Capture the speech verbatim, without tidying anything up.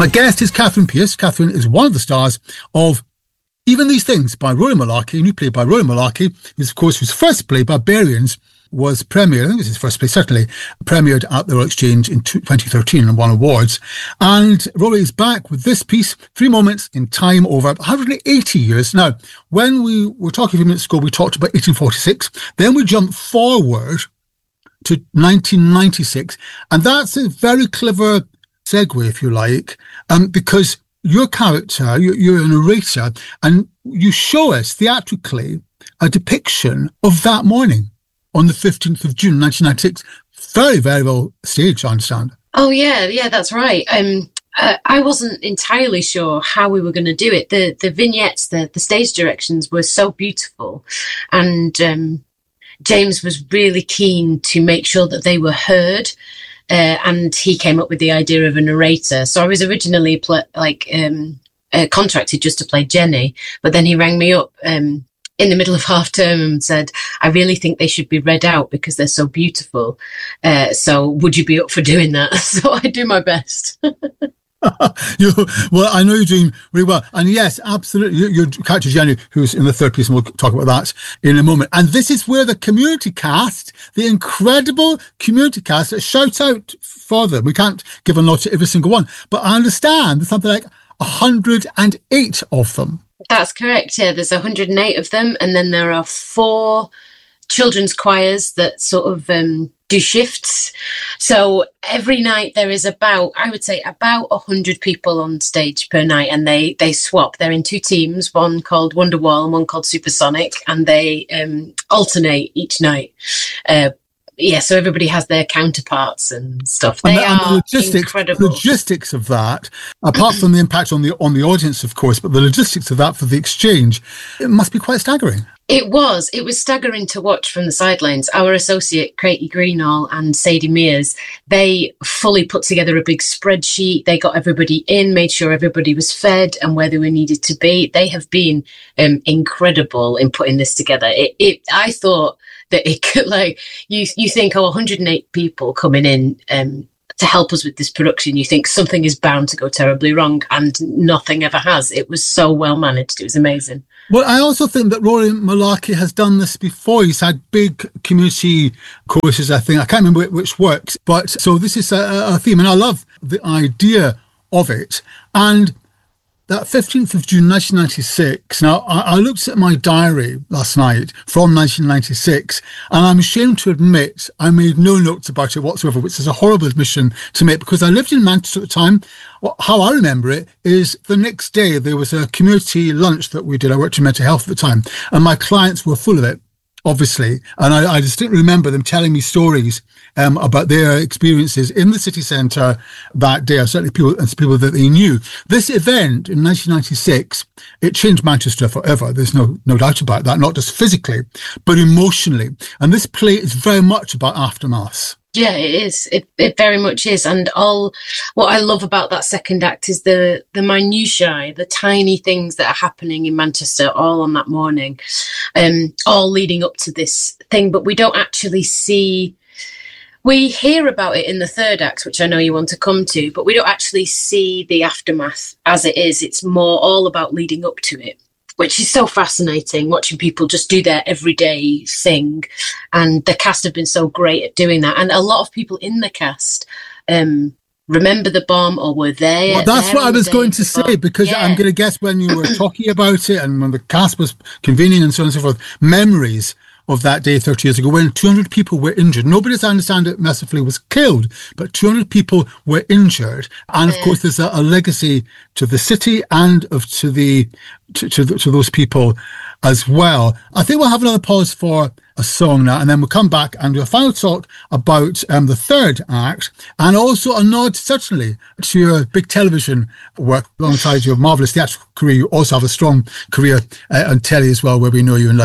My guest is Catherine Pearce. Catherine is one of the stars of Even These Things by Rory Malarkey, a new play by Rory Malarkey, who's, of course, whose first play, Barbarians, was premiered, I think it was his first play, certainly, premiered at the Royal Exchange in twenty thirteen and won awards. And Rory is back with this piece, Three Moments in Time, over one hundred eighty years. Now, when we were talking a few minutes ago, we talked about eighteen forty-six. Then we jumped forward to nineteen ninety-six. And that's a very clever segue, if you like, um, because your character, you're, you're a narrator, and you show us theatrically a depiction of that morning on the fifteenth of June, nineteen ninety-six. Very, very well staged, I understand. Oh, yeah, yeah, that's right. Um, uh, I wasn't entirely sure how we were going to do it. The the vignettes, the, the stage directions were so beautiful. And um, James was really keen to make sure that they were heard. Uh, and he came up with the idea of a narrator. So I was originally pl- like um, uh, contracted just to play Jenny, but then he rang me up um, in the middle of half term and said, I really think they should be read out because they're so beautiful. Uh, so would you be up for doing that? So I do my best. you, well, I know you're doing really well. And yes, absolutely. Your, your character, Jenny, who's in the third piece, and we'll talk about that in a moment. And this is where the community cast, the incredible community cast, shout out for them. We can't give a nod to every single one, but I understand there's something like one hundred eight of them. That's correct. Yeah, there's one hundred eight of them. And then there are four children's choirs that sort of um, do shifts. So every night there is about, I would say, about one hundred people on stage per night, and they, they swap. They're in two teams, one called Wonderwall and one called Supersonic, and they um, alternate each night. Uh, yeah, so everybody has their counterparts and stuff. They and the, and the are logistics, incredible. Logistics of that, apart from the impact on the on the audience, of course, but the logistics of that for the exchange, it must be quite staggering. It was. It was staggering to watch from the sidelines. Our associate, Katie Greenall and Sadie Mears, they fully put together a big spreadsheet. They got everybody in, made sure everybody was fed and where they were needed to be. They have been um, incredible in putting this together. It, it, I thought that it could, like, you, you think, oh, one hundred eight people coming in um, to help us with this production. You think something is bound to go terribly wrong, and nothing ever has. It was so well managed. It was amazing. Well, I also think that Rory Malarkey has done this before. He's had big community choruses, I think. I can't remember which works. But so this is a, a theme, and I love the idea of it. And that fifteenth of June, nineteen ninety-six. Now, I, I looked at my diary last night from nineteen ninety-six, and I'm ashamed to admit I made no notes about it whatsoever, which is a horrible admission to make because I lived in Manchester at the time. Well, how I remember it is the next day there was a community lunch that we did. I worked in mental health at the time, and my clients were full of it, obviously. And I, I distinctly remember them telling me stories um, about their experiences in the city centre that day, or certainly people, and people that they knew. This event in nineteen ninety-six, it changed Manchester forever. There's no no doubt about that, not just physically, but emotionally. And this play is very much about aftermath. Yeah, it is. It it very much is. And all what I love about that second act is the the minutiae, the tiny things that are happening in Manchester all on that morning, um, all leading up to this thing. But we don't actually see. We hear about it in the third act, which I know you want to come to, but we don't actually see the aftermath as it is. It's more all about leading up to it, which is so fascinating, watching people just do their everyday thing. And the cast have been so great at doing that. And a lot of people in the cast um, remember the bomb or were there. Well, that's what I was going to say, because yeah. I'm going to guess when you were talking about it and when the cast was convening and so on and so forth, memories of that day thirty years ago when two hundred people were injured. Nobody, as I understand it, mercifully was killed, but two hundred people were injured. And of yeah. course, there's a, a legacy to the city and of to the to, to, the, to those people as well. I think we'll have another pause for a song now, and then we'll come back and do a final talk about um, the third act, and also a nod, certainly, to your big television work alongside your marvellous theatrical career. You also have a strong career uh, on telly as well, where we know you in